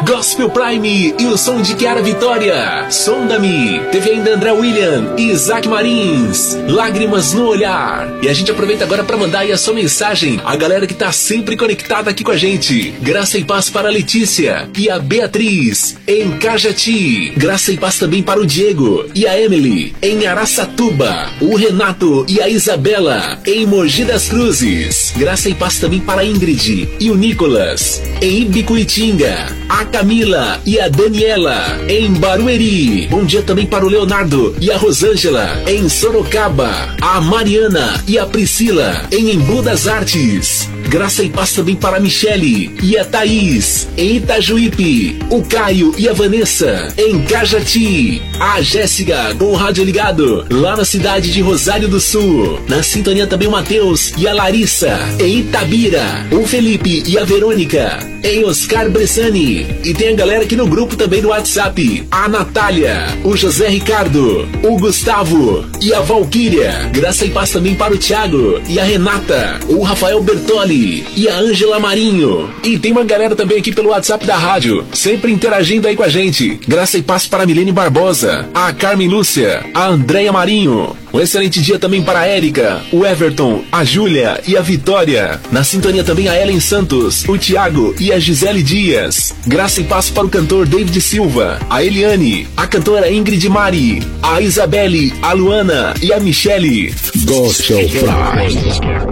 Gospel Prime e o som de Chiara Vitória. Sonda-me. Teve ainda André William e Isaac Marins. Lágrimas no Olhar. E a gente aproveita agora para mandar aí a sua mensagem. A galera que tá sempre conectada aqui com a gente. Graça e paz para a Letícia e a Beatriz em Cajati. Graça e paz também para o Diego e a Emily em Araçatuba. O Renato e a Isabela em Mogi das Cruzes. Graça e paz também para a Ingrid e o Nicolas em Ibicuitinga. A Camila e a Daniela em Barueri. Bom dia também para o Leonardo e a Rosângela em Sorocaba. A Mariana e a Priscila em Embu das Artes. Graça e paz também para a Michele e a Thaís em Itajuípe. O Caio e a Vanessa em Cajati. A Jéssica com o rádio ligado lá na cidade de Rosário do Sul. Na sintonia também o Matheus e a Larissa em Itabira. O Felipe e a Verônica em Oscar Bressani. E tem a galera aqui no grupo também do WhatsApp. A Natália, o José Ricardo, o Gustavo e a Valquíria. Graça e paz também para o Thiago e a Renata, o Rafael Bertoli e a Ângela Marinho. E tem uma galera também aqui pelo WhatsApp da rádio, sempre interagindo aí com a gente. Graça e paz para a Milene Barbosa, a Carmen Lúcia, a Andréia Marinho. Um excelente dia também para a Érica, o Everton, a Júlia e a Vitória. Na sintonia também a Ellen Santos, o Thiago e a Gisele Dias. Graça e paz para o cantor David Silva, a Eliane, a cantora Ingrid Mari, a Isabelle, a Luana e a Michele. Gospel Prime.